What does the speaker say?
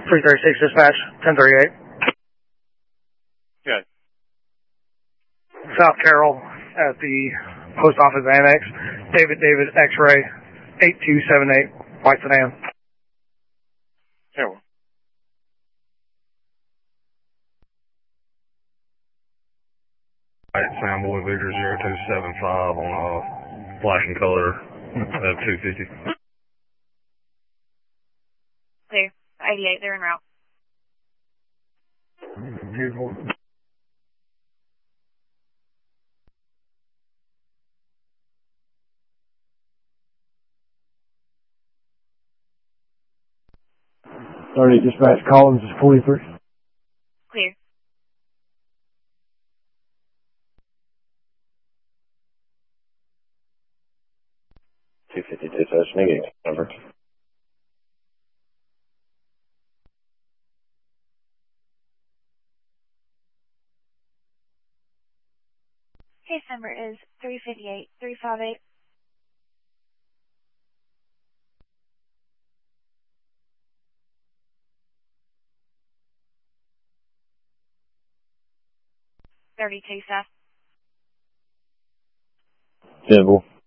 336 dispatch, 1038. Good. South Carroll at the Post Office Annex. David X-Ray, 8278, white sedan. Carroll. Soundboy Victor 0275 on flashing color of 250. Clear. 88, they're en route. Beautiful. Dispatch Collins is 43. Clear. Dispatch, negative number. Case number is 358-358. South. Simple.